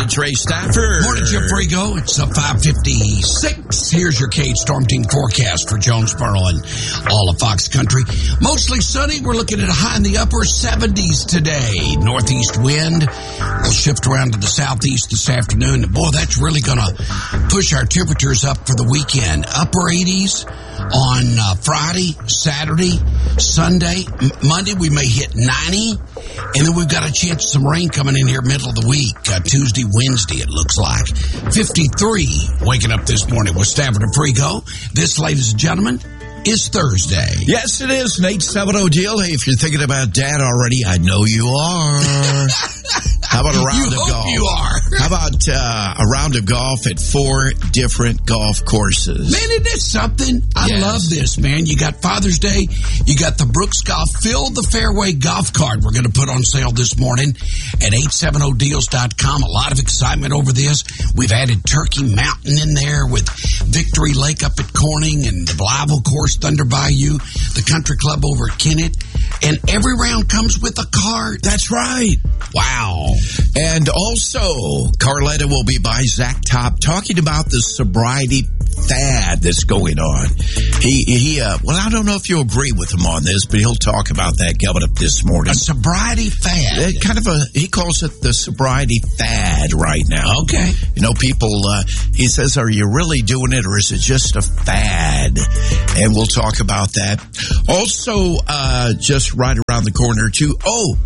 morning, Trey Stafford. Morning, Jim Frigo. It's 5:56. Here's your Cade Storm Team forecast for Jonesboro and all of Fox Country. Mostly sunny. We're looking at a high in the upper 70s today. Northeast wind will shift around to the southeast this afternoon. Boy, that's really going to push our temperatures up for the weekend. Upper 80s on Friday, Saturday, Sunday. Monday, we may hit 90. And then we've got a chance of some rain coming in here middle of the week. Tuesday, Wednesday, it looks like. 53 waking up this morning with Stafford and Frigo. This, ladies and gentlemen, is Thursday. Yes, it is. Nate 70 deal. Hey, if you're thinking about Dad already, I know you are. How about a round of golf? You are. How about a round of golf at 4 different golf courses? Man, isn't this something? I love this, man. You got Father's Day. You got the Brooks Golf Fill the Fairway golf cart we're going to put on sale this morning at 870deals.com. A lot of excitement over this. We've added Turkey Mountain in there with Victory Lake up at Corning and the Blyville course, Thunder Bayou, the Country Club over at Kennett. And every round comes with a cart. That's right. Wow. And also, Carletta will be by Zach Top talking about the sobriety fad that's going on. Well, I don't know if you'll agree with him on this, but he'll talk about that coming up this morning. A sobriety fad? He calls it the sobriety fad right now. Okay. You know, people, he says, are you really doing it or is it just a fad? And we'll talk about that. Also, just right around the corner, too.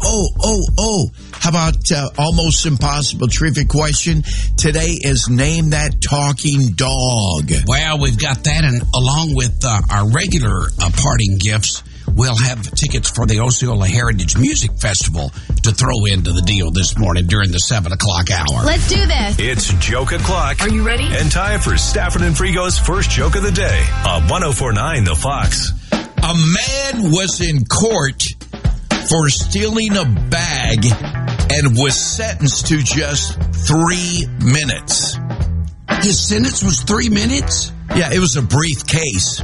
How about almost impossible trivia question? Today is Name That Talking Dog. Well, we've got that, and along with our regular parting gifts, we'll have tickets for the Osceola Heritage Music Festival to throw into the deal this morning during the 7 o'clock hour. Let's do this. It's Joke O'Clock. Are you ready? And time for Stafford and Frigo's first joke of the day on 104.9 The Fox. A man was in court for stealing a bag and was sentenced to just 3 minutes. His sentence was 3 minutes? Yeah, it was a briefcase.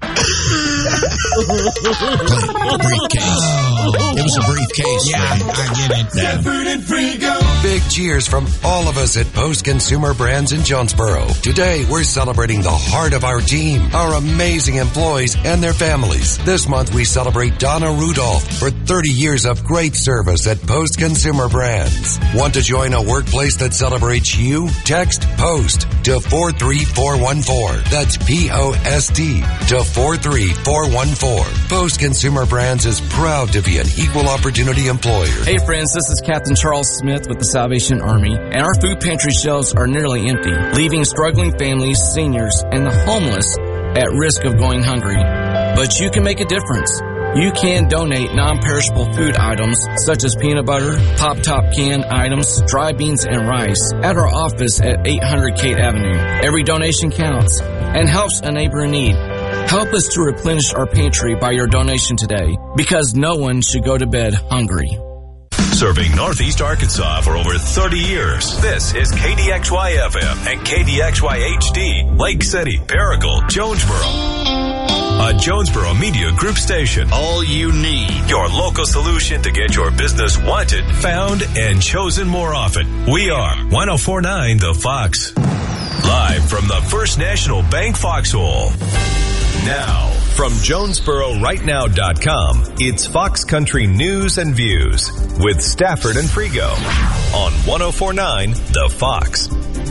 Briefcase. It was a briefcase. Yeah, I get it. Stafford and Frigo. Big cheers from all of us at Post Consumer Brands in Jonesboro. Today, we're celebrating the heart of our team, our amazing employees and their families. This month, we celebrate Donna Rudolph for 30 years of great service at Post Consumer Brands. Want to join a workplace that celebrates you? Text POST to 43414. That's POST to 43414. Post Consumer Brands is proud to be an equal opportunity employer. Hey friends, this is Captain Charles Smith with the Salvation Army, and our food pantry shelves are nearly empty, leaving struggling families, seniors, and the homeless at risk of going hungry. But you can make a difference. You can donate non-perishable food items such as peanut butter, pop-top canned items, dry beans, and rice at our office at 800 Kate Avenue. Every donation counts and helps a neighbor in need. Help us to replenish our pantry by your donation today, because no one should go to bed hungry. Serving Northeast Arkansas for over 30 years. This is KDXY-FM and KDXY-HD, Lake City, Paracle, Jonesboro. A Jonesboro Media Group station. All you need. Your local solution to get your business wanted, found, and chosen more often. We are 104.9 The Fox. Live from the First National Bank Foxhole. Now, from JonesboroRightNow.com, it's Fox Country News and Views with Stafford and Frigo on 104.9 The Fox.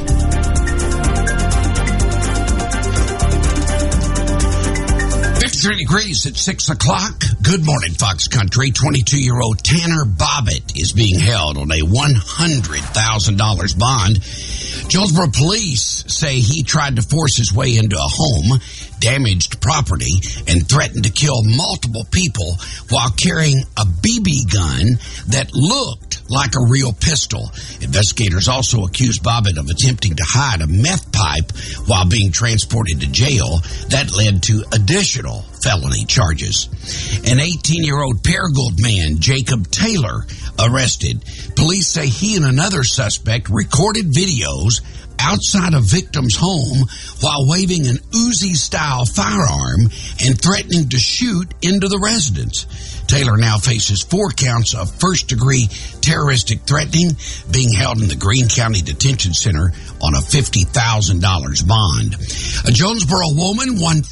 53 degrees at 6 o'clock. Good morning, Fox Country. 22-year-old Tanner Bobbitt is being held on a $100,000 bond. Jonesboro police say he tried to force his way into a home, damaged property, and threatened to kill multiple people while carrying a BB gun that looked like a real pistol. Investigators also accused Bobbitt of attempting to hide a meth pipe while being transported to jail. That led to additional felony charges. An 18-year-old Paragould man, Jacob Taylor, arrested. Police say he and another suspect recorded videos outside a victim's home while waving an Uzi-style firearm and threatening to shoot into the residence. Taylor now faces 4 counts of first-degree terroristic threatening, being held in the Greene County Detention Center on a $50,000 bond. A Jonesboro woman won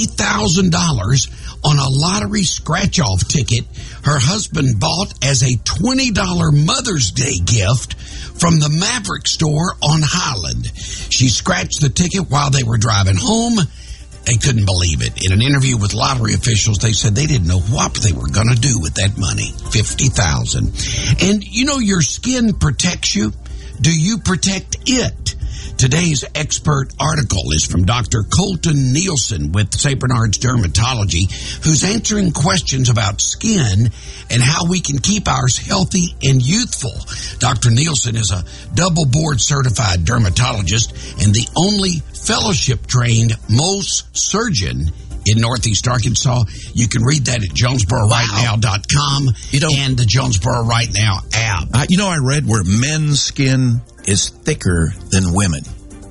$50,000 on a lottery scratch-off ticket her husband bought as a $20 Mother's Day gift from the Maverick store on Highland. She scratched the ticket while they were driving home. They couldn't believe it. In an interview with lottery officials, they said they didn't know what they were going to do with that money. $50,000. And you know your skin protects you. Do you protect it? Today's expert article is from Dr. Colton Nielsen with St. Bernard's Dermatology, who's answering questions about skin and how we can keep ours healthy and youthful. Dr. Nielsen is a double board certified dermatologist and the only fellowship-trained Mohs surgeon in Northeast Arkansas. You can read that at JonesboroRightNow.com and the Jonesboro Right Now app. I read where men's skin is thicker than women.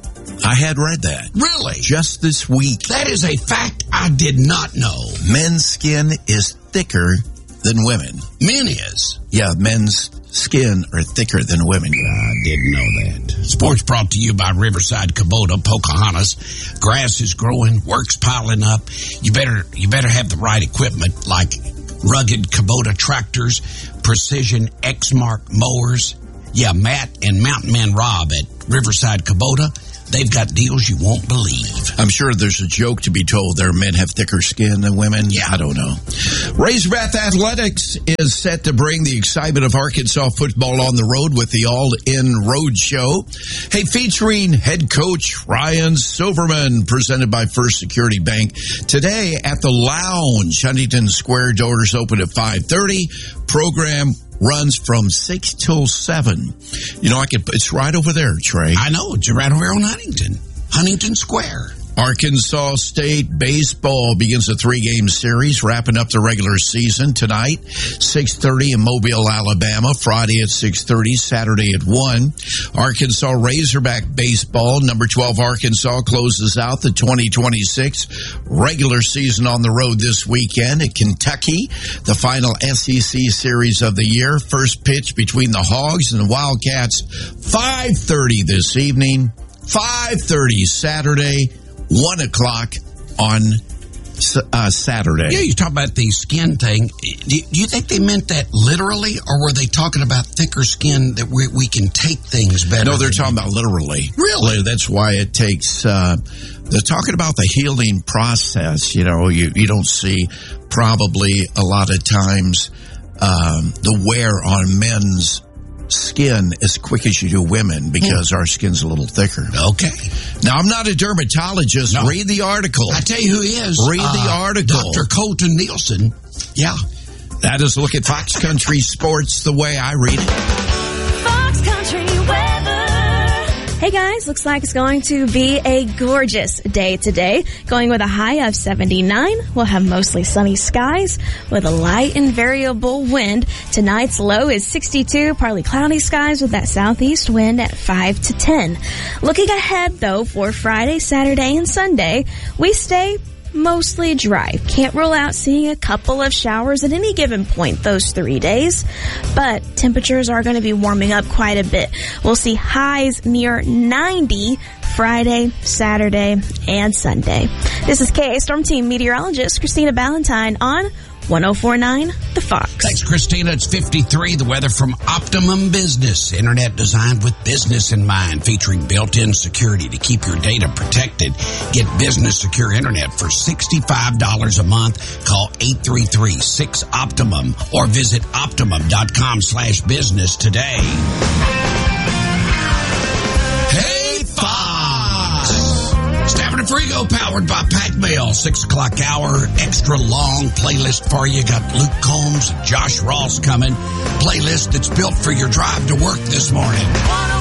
I had read that. Really? Just this week. That is a fact I did not know. Men's skin is thicker than women. Men is? Yeah, men's skin are thicker than women. I didn't know that. Sports brought to you by Riverside Kubota, Pocahontas. Grass is growing, work's piling up. You better have the right equipment like rugged Kubota tractors, precision Exmark mowers. Yeah, Matt and Mountain Man Rob at Riverside Kubota, they've got deals you won't believe. I'm sure there's a joke to be told there. Men have thicker skin than women. Yeah, I don't know. Razorback Athletics is set to bring the excitement of Arkansas football on the road with the All-In Road Show. Hey, featuring head coach Ryan Silverman, presented by First Security Bank. Today at the Lounge, Huntington Square, doors open at 5:30. Program runs from 6 till 7. It's right over there, Trey. I know, it's right over on Huntington Square. Arkansas State baseball begins a 3-game series, wrapping up the regular season tonight, 6:30 in Mobile, Alabama, Friday at 6:30, Saturday at 1. Arkansas Razorback baseball, number 12 Arkansas closes out the 2026 regular season on the road this weekend at Kentucky, the final SEC series of the year. First pitch between the Hogs and the Wildcats, 5:30 this evening, 5:30 Saturday, 1 o'clock on Saturday. Yeah, you talk about the skin thing. Do you think they meant that literally, or were they talking about thicker skin that we can take things better? No, they're talking about literally. Really? That's why it takes... they're talking about the healing process. You don't see probably a lot of times the wear on men's skin as quick as you do women because our skin's a little thicker. Okay. Now, I'm not a dermatologist. No. Read the article. I tell you who is. Read the article. Dr. Colton Nielsen. Yeah. That is a look at Fox Country Sports the way I read it. Fox Country weather. Hey guys, looks like it's going to be a gorgeous day today. Going with a high of 79. We'll have mostly sunny skies with a light and variable wind. Tonight's low is 62, partly cloudy skies with that southeast wind at 5 to 10. Looking ahead though for Friday, Saturday, and Sunday, we stay mostly dry. Can't rule out seeing a couple of showers at any given point those 3 days, but temperatures are going to be warming up quite a bit. We'll see highs near 90 Friday, Saturday, and Sunday. This is KA Storm Team meteorologist Christina Ballantyne on 104.9 The Fox. Thanks, Christina. It's 53. The weather from Optimum Business. Internet designed with business in mind, featuring built-in security to keep your data protected. Get business secure internet for $65 a month. Call 833-6-OPTIMUM or visit optimum.com/business today. Hey, Fox! Stafford and Frigo, powered by Pac Mail. 6 o'clock hour, extra long playlist for you. Got Luke Combs and Josh Ross coming. Playlist that's built for your drive to work this morning.